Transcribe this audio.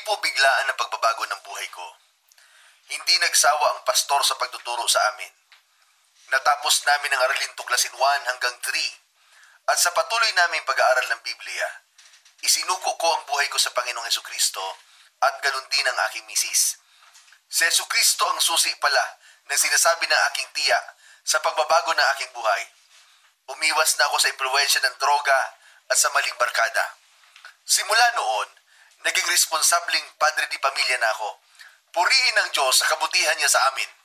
po biglaan ang pagbabago ng buhay ko. Hindi nagsawa ang pastor sa pagtuturo sa amin. Natapos namin ang aralin tuklasin 1 hanggang 3 at sa patuloy naming pag-aaral ng Biblia, isinuko ko ang buhay ko sa Panginoong Hesukristo at ganun din ang aking misis. Si Hesukristo ang susi pala ng sinasabi ng aking tiya sa pagbabago ng aking buhay. Umiwas na ako sa impluwensya ng droga at sa maling barkada. Simula noon, naging responsabling padre di pamilya na ako. Purihin ng Diyos sa kabutihan niya sa amin.